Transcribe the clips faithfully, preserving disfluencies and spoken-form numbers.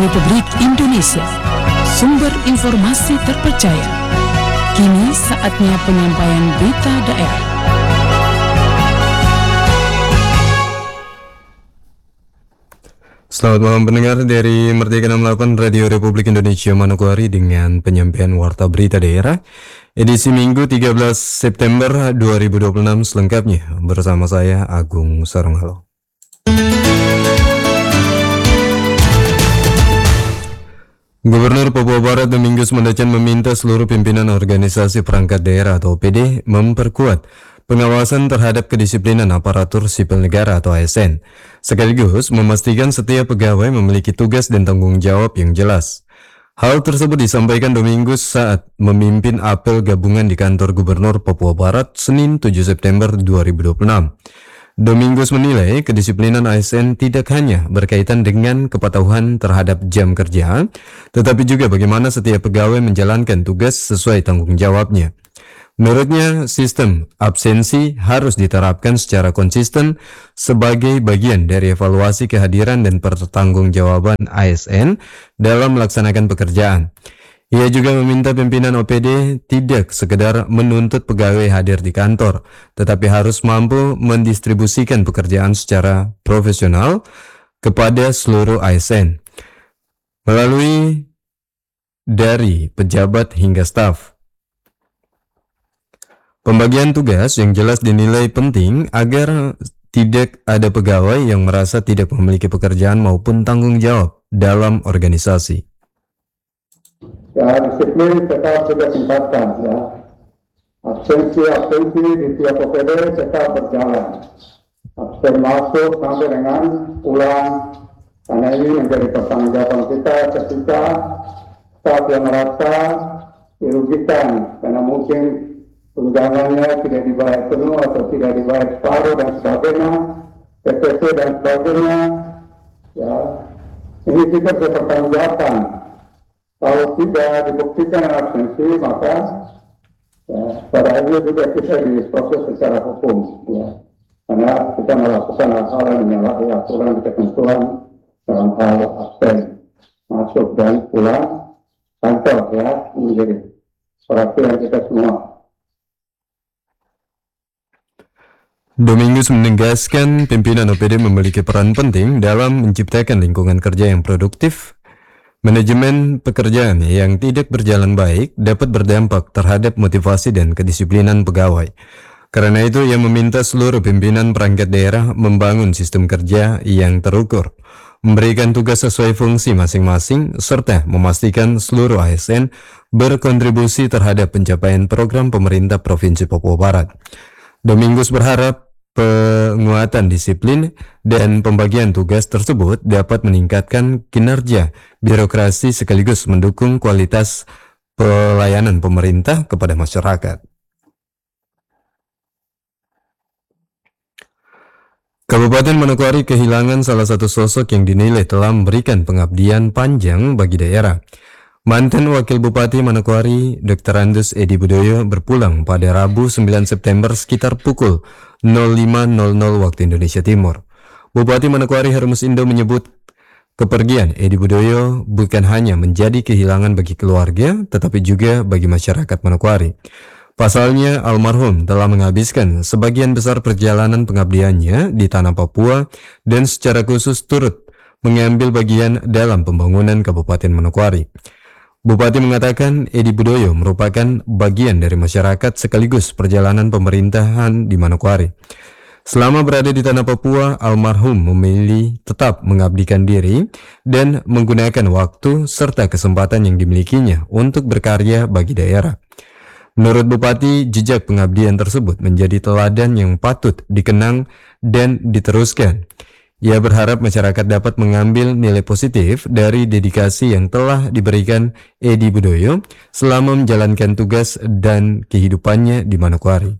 Republik Indonesia, sumber informasi terpercaya. Kini saatnya penyampaian berita daerah. Selamat malam pendengar dari Merdeka enam puluh delapan Radio Republik Indonesia Manokwari dengan penyampaian Warta Berita Daerah edisi Minggu tiga belas September dua ribu dua puluh enam selengkapnya bersama saya Agung Saronghalo. Gubernur Papua Barat Domingus Mondacan meminta seluruh pimpinan organisasi perangkat daerah atau O P D memperkuat pengawasan terhadap kedisiplinan aparatur sipil negara atau A S N, sekaligus memastikan setiap pegawai memiliki tugas dan tanggung jawab yang jelas. Hal tersebut disampaikan Domingus saat memimpin apel gabungan di kantor Gubernur Papua Barat Senin tujuh September dua ribu dua puluh enam. Domingus menilai kedisiplinan A S N tidak hanya berkaitan dengan kepatuhan terhadap jam kerja, tetapi juga bagaimana setiap pegawai menjalankan tugas sesuai tanggung jawabnya. Menurutnya, sistem absensi harus diterapkan secara konsisten sebagai bagian dari evaluasi kehadiran dan pertanggungjawaban A S N dalam melaksanakan pekerjaan. Ia juga meminta pimpinan O P D tidak sekedar menuntut pegawai hadir di kantor, tetapi harus mampu mendistribusikan pekerjaan secara profesional kepada seluruh A S N melalui dari pejabat hingga staf. Pembagian tugas yang jelas dinilai penting agar tidak ada pegawai yang merasa tidak memiliki pekerjaan maupun tanggung jawab dalam organisasi. Ya, disiplin tetap kita tingkatkan, ya. Absensi-absensi di tiap O P D tetap berjalan. Absen masuk sampai dengan pulang, karena ini menjadi pertanggungjawaban kita ketika staf yang merasa dirugikan, karena mungkin tunjangannya tidak dibayar penuh atau tidak dibayar separuh dan sebagainya, P P C dan sebagainya. Ya, ini kita berpertanggungjawabkan. Kalau tidak dibuktikan absensi, maka ya, pada akhirnya juga kita diproses secara hukum, ya. Karena kita melakukan hal-hal yang menyalahi aturan ketentuan dalam hal absen masuk dan pulang kantor, ya, menjadi perhatian kita semua. Domingus menegaskan pimpinan O P D memiliki peran penting dalam menciptakan lingkungan kerja yang produktif. Manajemen pekerjaan yang tidak berjalan baik dapat berdampak terhadap motivasi dan kedisiplinan pegawai. Karena itu, ia meminta seluruh pimpinan perangkat daerah membangun sistem kerja yang terukur, memberikan tugas sesuai fungsi masing-masing, serta memastikan seluruh A S N berkontribusi terhadap pencapaian program pemerintah Provinsi Papua Barat. Domingus berharap penguatan disiplin dan pembagian tugas tersebut dapat meningkatkan kinerja birokrasi sekaligus mendukung kualitas pelayanan pemerintah kepada masyarakat. Kabupaten Manokwari kehilangan salah satu sosok yang dinilai telah memberikan pengabdian panjang bagi daerah. Mantan Wakil Bupati Manokwari, Doktor Andus Edi Budoyo berpulang pada Rabu sembilan September sekitar pukul nol lima nol nol waktu Indonesia Timur. Bupati Manokwari Hermus Indo menyebut kepergian Edi Budoyo bukan hanya menjadi kehilangan bagi keluarga, tetapi juga bagi masyarakat Manokwari. Pasalnya, almarhum telah menghabiskan sebagian besar perjalanan pengabdiannya di tanah Papua dan secara khusus turut mengambil bagian dalam pembangunan Kabupaten Manokwari. Bupati mengatakan Edi Budoyo merupakan bagian dari masyarakat sekaligus perjalanan pemerintahan di Manokwari. Selama berada di tanah Papua, almarhum memilih tetap mengabdikan diri dan menggunakan waktu serta kesempatan yang dimilikinya untuk berkarya bagi daerah. Menurut Bupati, jejak pengabdian tersebut menjadi teladan yang patut dikenang dan diteruskan. Ia berharap masyarakat dapat mengambil nilai positif dari dedikasi yang telah diberikan Edi Budoyo selama menjalankan tugas dan kehidupannya di Manokwari.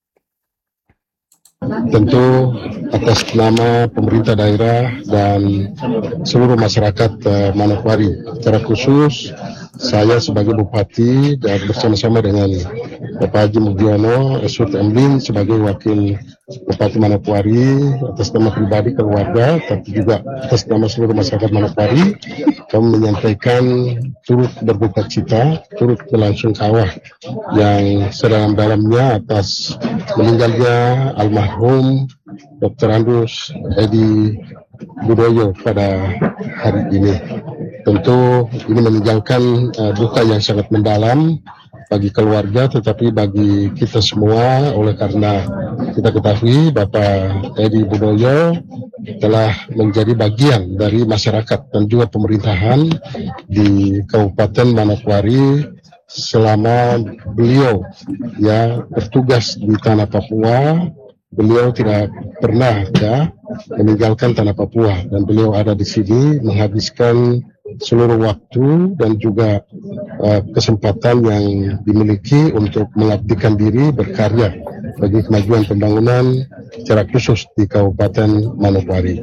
Tentu atas nama pemerintah daerah dan seluruh masyarakat uh, Manokwari, secara khusus saya sebagai Bupati dan bersama-sama dengan Bapak Haji Mugiono S U T Emlin sebagai Wakil Bupati Manokwari, atas nama pribadi keluarga, tapi juga atas nama seluruh masyarakat Manokwari, kami menyampaikan turut berduka cita, turut berlangsung kawah yang sedalam-dalamnya atas meninggalnya almarhum Doktor Andus Edi Budoyo pada hari ini. Tentu ini meninggalkan uh, duka yang sangat mendalam bagi keluarga, tetapi bagi kita semua, oleh karena kita ketahui Bapak Edi Budoyo telah menjadi bagian dari masyarakat dan juga pemerintahan di Kabupaten Manokwari selama beliau ya bertugas di tanah Papua. Beliau tidak pernah ya meninggalkan tanah Papua, dan beliau ada di sini menghabiskan seluruh waktu dan juga uh, kesempatan yang dimiliki untuk mengabdikan diri berkarya bagi kemajuan pembangunan secara khusus di Kabupaten Manokwari.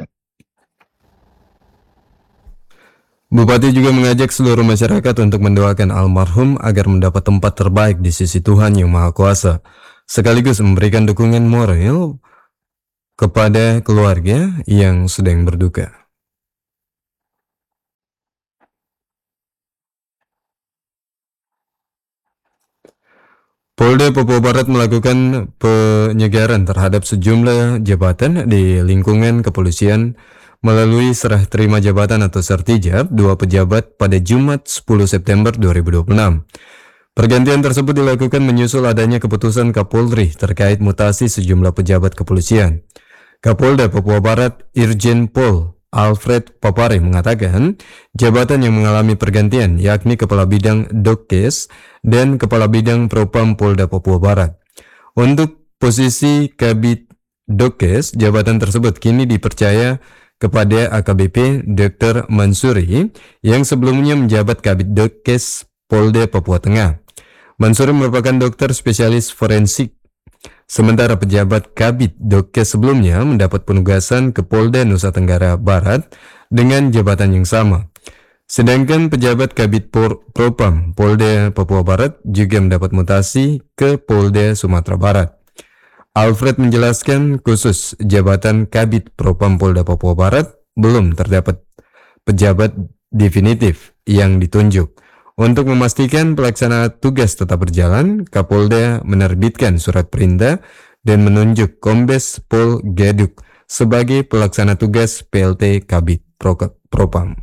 Bupati juga mengajak seluruh masyarakat untuk mendoakan almarhum agar mendapat tempat terbaik di sisi Tuhan Yang Maha Kuasa, sekaligus memberikan dukungan moral kepada keluarga yang sedang berduka. Polda Papua Barat melakukan penyegaran terhadap sejumlah jabatan di lingkungan kepolisian melalui serah terima jabatan atau sertijab dua pejabat pada Jumat sepuluh September dua ribu dua puluh enam. Pergantian tersebut dilakukan menyusul adanya keputusan Kapolri terkait mutasi sejumlah pejabat kepolisian. Kapolda Papua Barat Irjen Pol Alfred Papare mengatakan jabatan yang mengalami pergantian yakni Kepala Bidang Dokkes dan Kepala Bidang Propam Polda Papua Barat. Untuk posisi Kabid Dokkes, jabatan tersebut kini dipercaya kepada A K B P Doktor Mansuri yang sebelumnya menjabat Kabid Dokkes Polda Papua Tengah. Mansuri merupakan dokter spesialis forensik, sementara pejabat Kabid Dokkes sebelumnya mendapat penugasan ke Polda Nusa Tenggara Barat dengan jabatan yang sama. Sedangkan pejabat Kabid Propam Polda Papua Barat juga mendapat mutasi ke Polda Sumatera Barat. Alfred menjelaskan khusus jabatan Kabid Propam Polda Papua Barat belum terdapat pejabat definitif yang ditunjuk. Untuk memastikan pelaksanaan tugas tetap berjalan, Kapolda menerbitkan surat perintah dan menunjuk Kombes Pol Gaduk sebagai pelaksana tugas P L T Kabid Propam.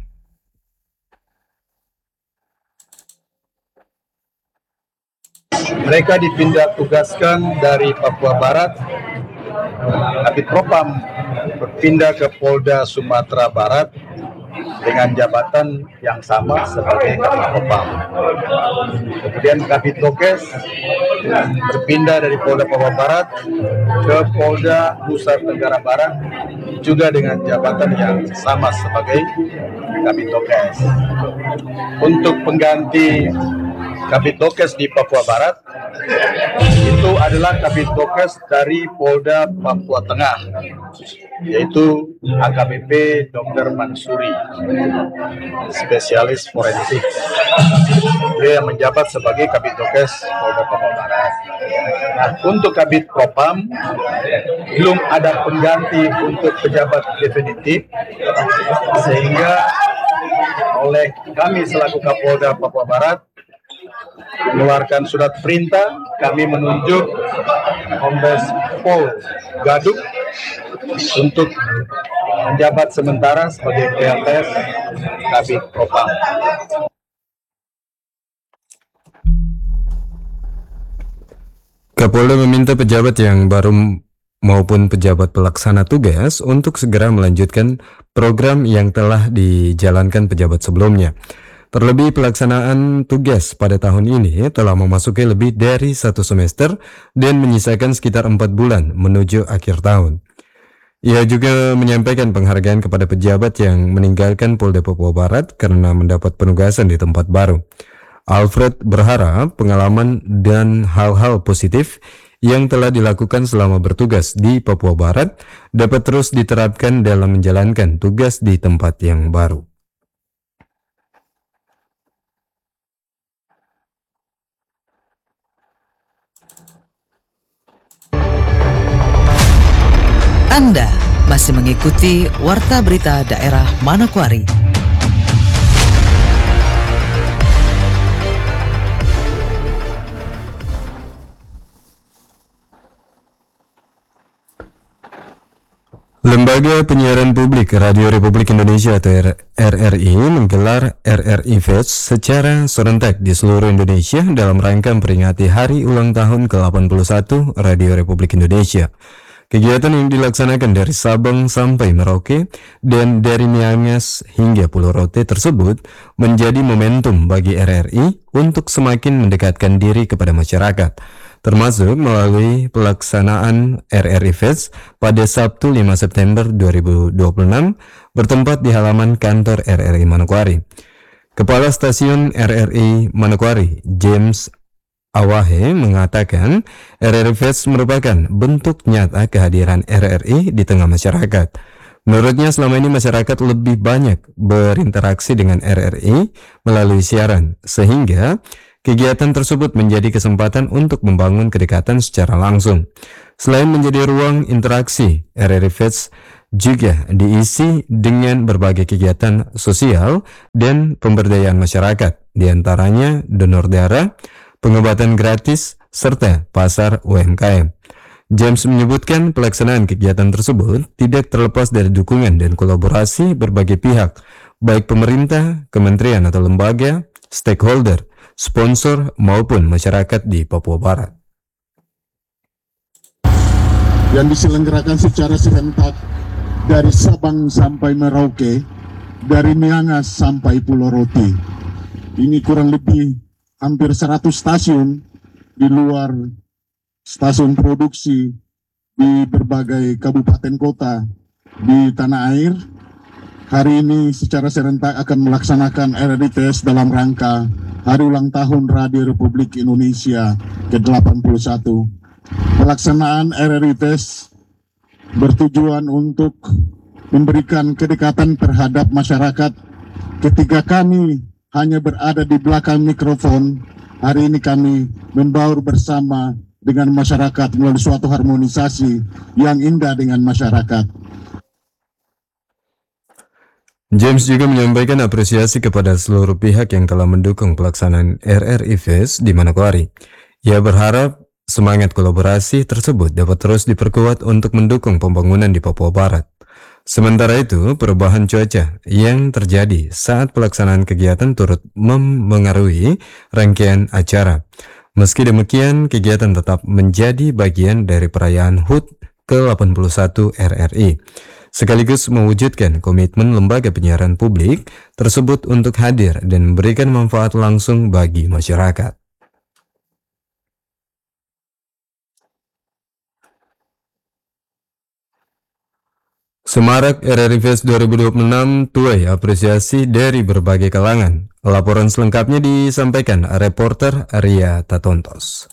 Mereka dipindah tugaskan dari Papua Barat, Kabid Propam berpindah ke Polda Sumatera Barat dengan jabatan yang sama sebagai Kabid Propam. Kemudian Kabid Dokkes berpindah dari Polda Papua Barat ke Polda Nusa Tenggara Barat juga dengan jabatan yang sama sebagai Kabid Dokkes. Untuk pengganti Kabid Dokkes di Papua Barat itu adalah Kabid Dokkes dari Polda Papua Tengah, yaitu A K B P Doktor Mansuri, spesialis forensik. Dia yang menjabat sebagai Kabid Dokkes Polda Papua Barat. Nah, untuk Kabid Propam belum ada pengganti untuk pejabat definitif, sehingga oleh kami selaku Kapolda Papua Barat mengeluarkan surat perintah, kami menunjuk Kombes Pol Gaduk untuk menjabat sementara sebagai P L T Kabid Propam. Kapolda meminta pejabat yang baru maupun pejabat pelaksana tugas untuk segera melanjutkan program yang telah dijalankan pejabat sebelumnya. Terlebih pelaksanaan tugas pada tahun ini telah memasuki lebih dari satu semester dan menyisakan sekitar empat bulan menuju akhir tahun. Ia juga menyampaikan penghargaan kepada pejabat yang meninggalkan Polda Papua Barat karena mendapat penugasan di tempat baru. Alfred berharap pengalaman dan hal-hal positif yang telah dilakukan selama bertugas di Papua Barat dapat terus diterapkan dalam menjalankan tugas di tempat yang baru. Anda masih mengikuti Warta Berita Daerah Manokwari. Lembaga Penyiaran Publik Radio Republik Indonesia atau R R I menggelar R R I Fest secara serentak di seluruh Indonesia dalam rangka memperingati Hari Ulang Tahun ke delapan puluh satu Radio Republik Indonesia. Kegiatan yang dilaksanakan dari Sabang sampai Merauke dan dari Miangas hingga Pulau Rote tersebut menjadi momentum bagi R R I untuk semakin mendekatkan diri kepada masyarakat, termasuk melalui pelaksanaan R R I Fest pada Sabtu lima September dua ribu dua puluh enam bertempat di halaman kantor R R I Manokwari. Kepala Stasiun R R I Manokwari, James Awahe, mengatakan R R I Fest merupakan bentuk nyata kehadiran R R I di tengah masyarakat. Menurutnya selama ini masyarakat lebih banyak berinteraksi dengan R R I melalui siaran, sehingga kegiatan tersebut menjadi kesempatan untuk membangun kedekatan secara langsung. Selain menjadi ruang interaksi, R R I Fest juga diisi dengan berbagai kegiatan sosial dan pemberdayaan masyarakat, diantaranya donor darah, pengobatan gratis, serta pasar U M K M. James menyebutkan pelaksanaan kegiatan tersebut tidak terlepas dari dukungan dan kolaborasi berbagai pihak, baik pemerintah, kementerian atau lembaga, stakeholder, sponsor maupun masyarakat di Papua Barat. Yang diselenggarakan secara serentak dari Sabang sampai Merauke, dari Miangas sampai Pulau Rote. Ini kurang lebih hampir seratus stasiun di luar stasiun produksi di berbagai kabupaten kota di tanah air. Hari ini secara serentak akan melaksanakan R R I Fest dalam rangka Hari Ulang Tahun Radio Republik Indonesia ke delapan puluh satu. Pelaksanaan R R I Fest bertujuan untuk memberikan kedekatan terhadap masyarakat. Ketika kami hanya berada di belakang mikrofon, hari ini kami membaur bersama dengan masyarakat melalui suatu harmonisasi yang indah dengan masyarakat. James juga menyampaikan apresiasi kepada seluruh pihak yang telah mendukung pelaksanaan R R I Fest di Manokwari. Ia berharap semangat kolaborasi tersebut dapat terus diperkuat untuk mendukung pembangunan di Papua Barat. Sementara itu, perubahan cuaca yang terjadi saat pelaksanaan kegiatan turut mempengaruhi rangkaian acara. Meski demikian, kegiatan tetap menjadi bagian dari perayaan H U T ke delapan puluh satu R R I, sekaligus mewujudkan komitmen lembaga penyiaran publik tersebut untuk hadir dan memberikan manfaat langsung bagi masyarakat. Semarak R R I Fest dua ribu dua puluh enam tuai apresiasi dari berbagai kalangan. Laporan selengkapnya disampaikan reporter Ria Tatontos.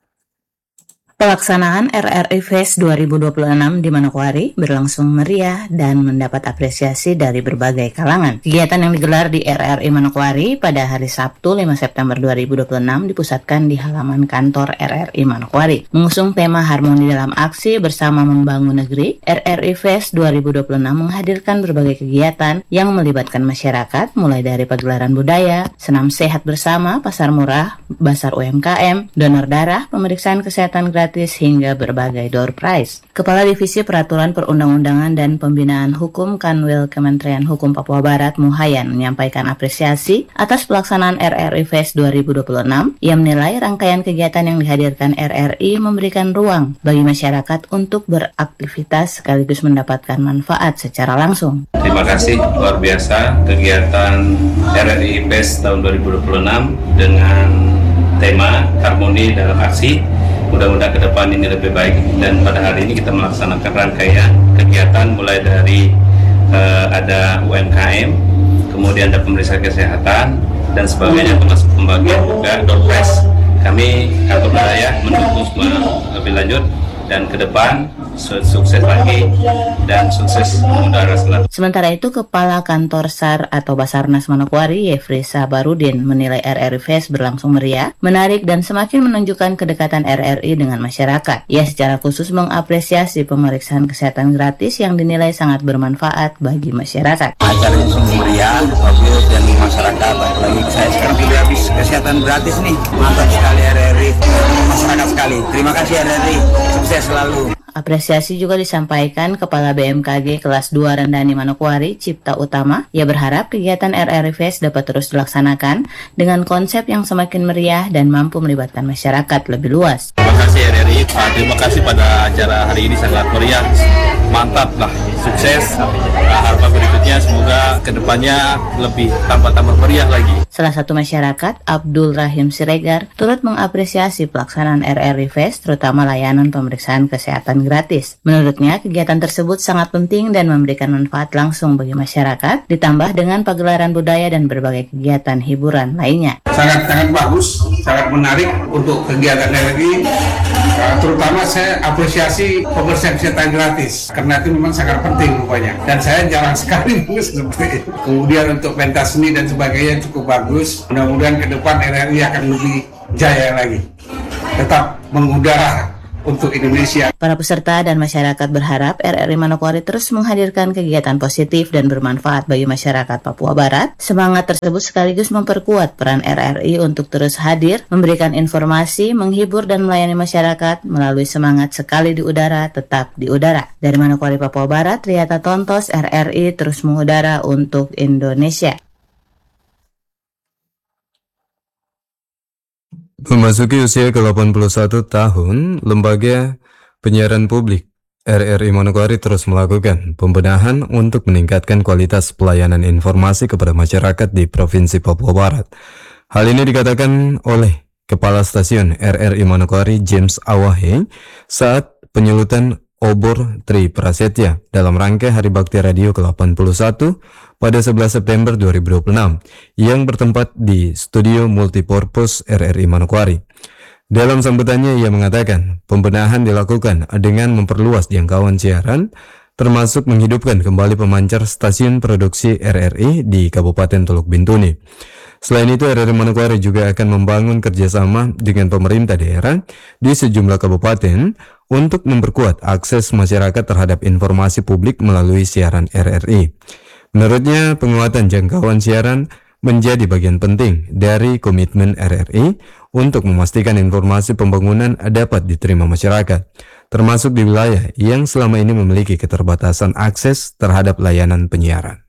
Pelaksanaan R R I Fest dua ribu dua puluh enam di Manokwari berlangsung meriah dan mendapat apresiasi dari berbagai kalangan. Kegiatan yang digelar di R R I Manokwari pada hari Sabtu lima September dua ribu dua puluh enam dipusatkan di halaman kantor R R I Manokwari. Mengusung tema Harmoni dalam Aksi Bersama Membangun Negeri, R R I Fest dua ribu dua puluh enam menghadirkan berbagai kegiatan yang melibatkan masyarakat, mulai dari pagelaran budaya, senam sehat bersama, pasar murah, pasar U M K M, donor darah, pemeriksaan kesehatan gratis, hingga berbagai door prize. Kepala Divisi Peraturan Perundang-undangan dan Pembinaan Hukum Kanwil Kementerian Hukum Papua Barat Muhayan menyampaikan apresiasi atas pelaksanaan R R I Fest dua ribu dua puluh enam. Ia menilai rangkaian kegiatan yang dihadirkan R R I memberikan ruang bagi masyarakat untuk beraktivitas sekaligus mendapatkan manfaat secara langsung. Terima kasih, luar biasa kegiatan R R I Fest tahun dua ribu dua puluh enam dengan tema Harmoni dalam Aksi. Mudah-mudahan ke depan ini lebih baik, dan pada hari ini kita melaksanakan rangkaian kegiatan mulai dari uh, ada U M K M, kemudian ada pemeriksaan kesehatan dan sebagainya, termasuk pembagian juga door prize. Kami kantor wilayah mendukung semua lebih lanjut dan ke depan sukses lagi dan sukses mengudara selalu. Sementara itu, Kepala Kantor S A R atau Basarnas Manokwari, Yefri Sabarudin, menilai R R I Fest berlangsung meriah, menarik, dan semakin menunjukkan kedekatan R R I dengan masyarakat. Ia secara khusus mengapresiasi pemeriksaan kesehatan gratis yang dinilai sangat bermanfaat bagi masyarakat. Acara ini sungguh meriah, bagus, dan masyarakat, apalagi saya sekarang juga habis kesehatan gratis nih. Mantap sekali R R I, masyarakat sekali. Terima kasih R R I, sukses selalu. Apresiasi juga disampaikan Kepala B M K G Kelas dua Rendani Manokwari, Cipta Utama. Ia berharap kegiatan R R I Fest dapat terus dilaksanakan dengan konsep yang semakin meriah dan mampu melibatkan masyarakat lebih luas. Terima kasih R R I, terima kasih pada acara hari ini sangat meriah, mantap lah, sukses. Nah, harapan berikutnya semoga kedepannya lebih tambah-tambah meriah lagi. Salah satu masyarakat, Abdul Rahim Siregar, turut mengapresiasi pelaksanaan R R I Fest, terutama layanan pemeriksaan kesehatan gratis. Menurutnya, kegiatan tersebut sangat penting dan memberikan manfaat langsung bagi masyarakat, ditambah dengan pagelaran budaya dan berbagai kegiatan hiburan lainnya. Sangat-sangat bagus, sangat menarik untuk kegiatan R R I. Terutama saya apresiasi pemeriksaan kesehatan gratis, karena itu memang sangat penting rupanya. Dan saya jarang sekali seperti itu. Kemudian untuk pentas seni dan sebagainya cukup bagus. Mudah-mudahan ke depan R R I akan lebih jaya lagi. Tetap mengudara untuk Indonesia. Para peserta dan masyarakat berharap R R I Manokwari terus menghadirkan kegiatan positif dan bermanfaat bagi masyarakat Papua Barat. Semangat tersebut sekaligus memperkuat peran R R I untuk terus hadir, memberikan informasi, menghibur dan melayani masyarakat melalui semangat sekali di udara, tetap di udara. Dari Manokwari, Papua Barat, Riyata Tontos, R R I terus mengudara untuk Indonesia. Memasuki usia ke delapan puluh satu tahun, Lembaga Penyiaran Publik R R I Manokwari terus melakukan pembenahan untuk meningkatkan kualitas pelayanan informasi kepada masyarakat di Provinsi Papua Barat. Hal ini dikatakan oleh Kepala Stasiun R R I Manokwari James Awahe saat penyulutan obor Tri Prasetya dalam rangka Hari Bakti Radio ke delapan puluh satu pada sebelas September dua ribu dua puluh enam yang bertempat di Studio Multipurpose R R I Manokwari. Dalam sambutannya ia mengatakan pembenahan dilakukan dengan memperluas jangkauan siaran termasuk menghidupkan kembali pemancar stasiun produksi R R I di Kabupaten Teluk Bintuni. Selain itu, R R I Manokwari juga akan membangun kerjasama dengan pemerintah daerah di sejumlah kabupaten untuk memperkuat akses masyarakat terhadap informasi publik melalui siaran R R I. Menurutnya, penguatan jangkauan siaran menjadi bagian penting dari komitmen R R I untuk memastikan informasi pembangunan dapat diterima masyarakat, termasuk di wilayah yang selama ini memiliki keterbatasan akses terhadap layanan penyiaran.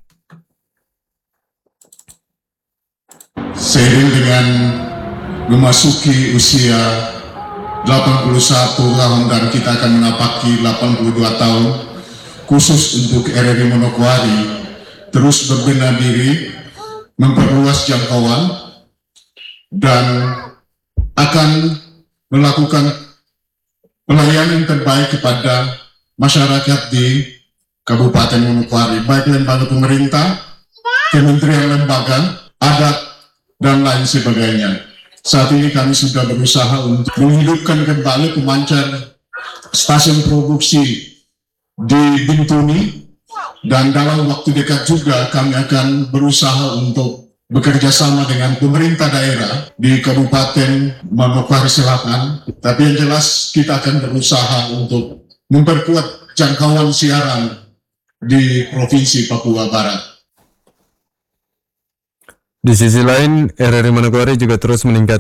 Seiring dengan memasuki usia delapan puluh satu tahun dan kita akan menapaki delapan puluh dua tahun, khusus untuk R R I Manokwari terus berbenah diri, memperluas jangkauan dan akan melakukan pelayanan terbaik kepada masyarakat di Kabupaten Manokwari, baik lembaga pemerintah, kementerian lembaga, adat, dan lain sebagainya. Saat ini kami sudah berusaha untuk menghidupkan kembali pemancar stasiun produksi di Bintuni, dan dalam waktu dekat juga kami akan berusaha untuk bekerja sama dengan pemerintah daerah di Kabupaten Manokwari Selatan. Tapi yang jelas kita akan berusaha untuk memperkuat jangkauan siaran di Provinsi Papua Barat. Di sisi lain, R R I Manokwari juga terus meningkatkan